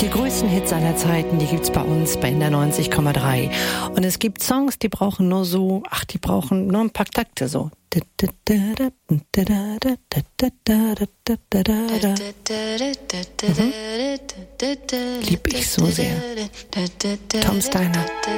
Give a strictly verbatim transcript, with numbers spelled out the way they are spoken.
Die größten Hits aller Zeiten, die gibt's bei uns bei N D R neunzig Komma drei. Und es gibt Songs, die brauchen nur so, ach, die brauchen nur ein paar Takte so. Mhm. Lieb ich so sehr. Tom Steiner.